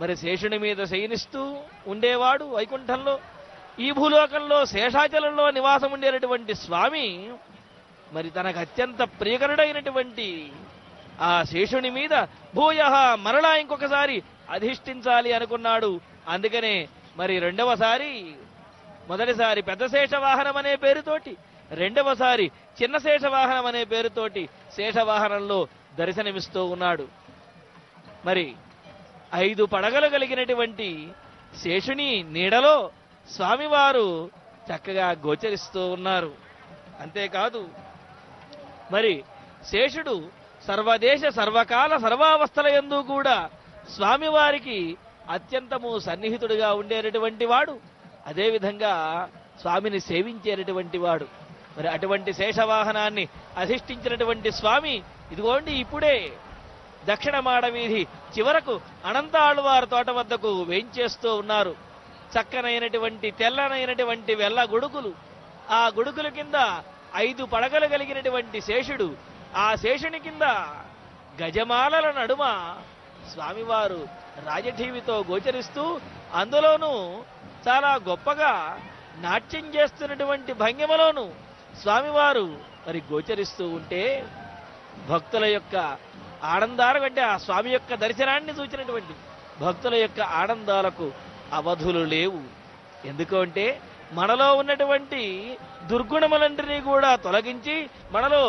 మరి శేషుని మీద శయనిస్తూ ఉండేవాడు వైకుంఠంలో. ఈ భూలోకంలో శేషాచలంలో నివాసం ఉండేటటువంటి స్వామి మరి తనకు అత్యంత ప్రియకరుడైనటువంటి ఆ శేషుని మీద భూయః మరలా ఇంకొకసారి అధిష్ఠించాలి అనుకున్నాడు. అందుకనే మరి రెండవసారి, మొదటిసారి పెద్ద శేషవాహనం అనే పేరుతోటి, రెండవసారి చిన్న శేషవాహనం అనే పేరుతోటి శేషవాహనంలో దర్శనమిస్తూ ఉన్నాడు. మరి 5 పడగలు కలిగినటువంటి శేషుని నీడలో స్వామివారు చక్కగా గోచరిస్తూ ఉన్నారు. అంతేకాదు మరి శేషుడు సర్వదేశ సర్వకాల సర్వావస్థల యందు కూడా స్వామివారికి అత్యంతము సన్నిహితుడిగా ఉండేటటువంటి వాడు. అదేవిధంగా స్వామిని సేవించేటటువంటి వాడు. మరి అటువంటి శేషవాహనాన్ని అధిష్ఠించినటువంటి స్వామి ఇదిగోండి ఇప్పుడే దక్షిణ మాడవీధి చివరకు అనంతాళ్వారు తోట వద్దకు వేంచేస్తూ ఉన్నారు. చక్కనైనటువంటి తెల్లనైనటువంటి వెల్ల గొడుగులు, ఆ గొడుగుల కింద 5 పడగలు కలిగినటువంటి శేషుడు, ఆ శేషుని కింద గజమాలల నడుమ స్వామివారు రాజఠీవితో గోచరిస్తూ, అందులోనూ చాలా గొప్పగా నాట్యం చేస్తున్నటువంటి భంగిమలోను స్వామివారు మరి గోచరిస్తూ ఉంటే భక్తుల యొక్క ఆనందాలకు, అంటే ఆ స్వామి యొక్క దర్శనాన్ని చూచినటువంటి భక్తుల యొక్క ఆనందాలకు అవధులు లేవు. ఎందుకంటే మనలో ఉన్నటువంటి దుర్గుణములంటినీ కూడా తొలగించి మనలో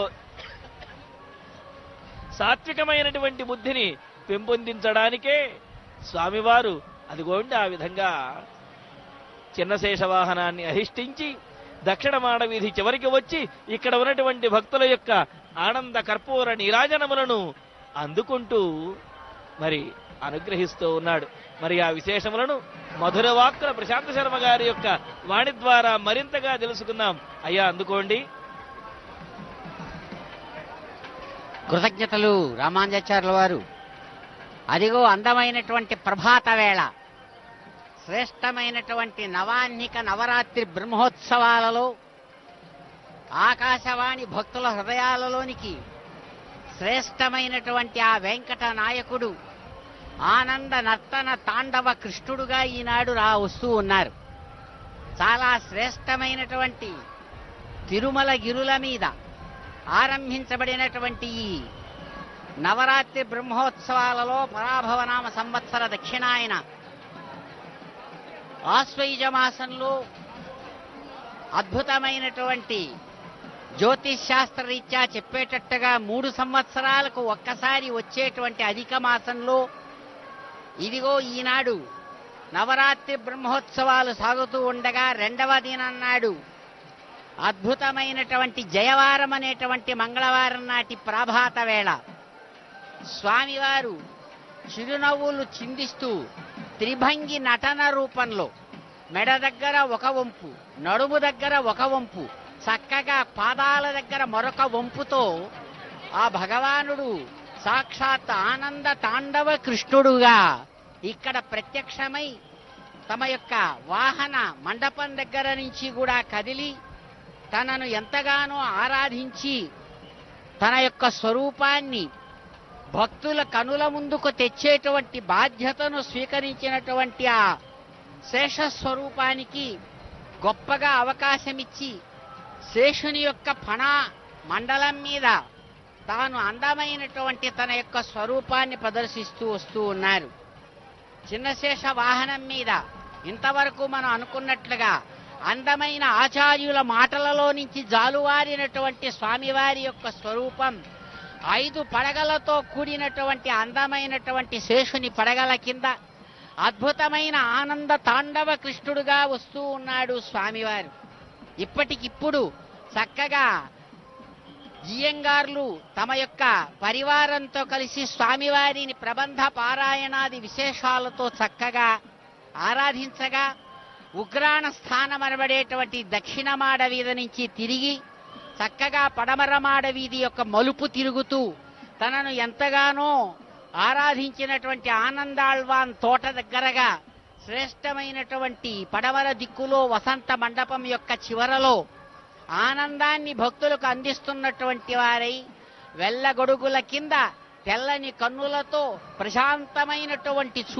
సాత్వికమైనటువంటి బుద్ధిని పెంపొందించడానికే స్వామివారు అదిగోండి ఆ విధంగా చిన్న శేషవాహనాన్ని అధిష్ఠించి దక్షిణ మాడవీధి చివరికి వచ్చి ఇక్కడ ఉన్నటువంటి భక్తుల యొక్క ఆనంద కర్పూర నీరాజనములను అందుకుంటూ మరి అనుగ్రహిస్తూ ఉన్నాడు. మరి ఆ విశేషములను మధుర వాక్కుల ప్రశాంత శర్మ గారి యొక్క వాణి ద్వారా మరింతగా తెలుసుకుందాం. అయ్యా అందుకోండి. కృతజ్ఞతలు రామానుజాచార్యుల వారు. అదిగో అందమైనటువంటి ప్రభాత వేళ, శ్రేష్టమైనటువంటి నవాహ్నిక నవరాత్రి బ్రహ్మోత్సవాలలో ఆకాశవాణి భక్తుల హృదయాలలోనికి శ్రేష్టమైనటువంటి ఆ వెంకట నాయకుడు ఆనంద నర్తన తాండవ కృష్ణుడుగా ఈనాడు వస్తూ ఉన్నారు. చాలా శ్రేష్టమైనటువంటి తిరుమల గిరుల మీద ఆరంభించబడినటువంటి ఈ నవరాత్రి బ్రహ్మోత్సవాలలో పరాభవనామ సంవత్సర దక్షిణాయన ఆశ్వయుజ మాసంలో అద్భుతమైనటువంటి జ్యోతిష్ శాస్త్ర రీత్యా చెప్పేటట్టుగా 3 సంవత్సరాలకు ఒక్కసారి వచ్చేటువంటి అధిక మాసంలో ఇదిగో ఈనాడు నవరాత్రి బ్రహ్మోత్సవాలు సాగుతూ ఉండగా 2వ దినం నాడు అద్భుతమైనటువంటి జయవారం అనేటువంటి మంగళవారం నాటి ప్రభాత వేళ స్వామివారు చిరునవ్వులు చిందిస్తూ త్రిభంగి నటన రూపంలో మెడ దగ్గర ఒక వంపు, నడుము దగ్గర ఒక వంపు, చక్కగా పాదాల దగ్గర మరొక వంపుతో ఆ భగవానుడు సాక్షాత్ ఆనంద తాండవ కృష్ణుడుగా ఇక్కడ ప్రత్యక్షమై తమ యొక్క వాహన మండపం దగ్గర నుంచి కూడా కదిలి తనను ఎంతగానో ఆరాధించి తన యొక్క స్వరూపాన్ని భక్తుల కనుల ముందుకు తెచ్చేటువంటి బాధ్యతను స్వీకరించినటువంటి ఆ శేషస్వరూపానికి గొప్పగా అవకాశమిచ్చి శేషుని యొక్క ఫణ మండలం మీద తాను అందమైనటువంటి తన యొక్క స్వరూపాన్ని ప్రదర్శిస్తూ వస్తూ ఉన్నారు. చిన్నశేష వాహనం మీద ఇంతవరకు మనం అనుకున్నట్లుగా అందమైన ఆచార్యుల మాటలలో నుంచి జాలువారినటువంటి స్వామివారి యొక్క స్వరూపం 5 పడగలతో కూడినటువంటి అందమైనటువంటి శేషుని పడగల కింద అద్భుతమైన ఆనంద తాండవ కృష్ణుడుగా వస్తూ ఉన్నాడు స్వామివారు. ఇప్పటికిప్పుడు చక్కగా జియంగార్లు తమ యొక్క పరివారంతో కలిసి స్వామివారిని ప్రబంధ పారాయణాది విశేషాలతో చక్కగా ఆరాధించగా ఉగ్రాణ స్థానమనబడేటువంటి దక్షిణ మాడ వీధి నుంచి తిరిగి చక్కగా పడమర మాడ వీధి యొక్క మలుపు తిరుగుతూ తనను ఎంతగానో ఆరాధించినటువంటి ఆనందాళ్వాన్ తోట దగ్గరగా శ్రేష్టమైనటువంటి పడమర దిక్కులో వసంత మండపం యొక్క చివరలో ఆనందాన్ని భక్తులకు అందిస్తున్నటువంటి వారై వెల్లగొడుగుల కింద తెల్లని కన్నులతో ప్రశాంతమైనటువంటి